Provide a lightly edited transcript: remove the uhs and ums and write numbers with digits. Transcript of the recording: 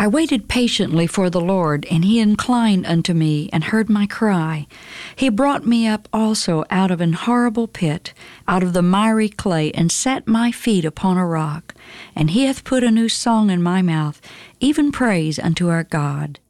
I waited patiently for the Lord, and he inclined unto me, and heard my cry. He brought me up also out of an horrible pit, out of the miry clay, and set my feet upon a rock. And he hath put a new song in my mouth, even praise unto our God.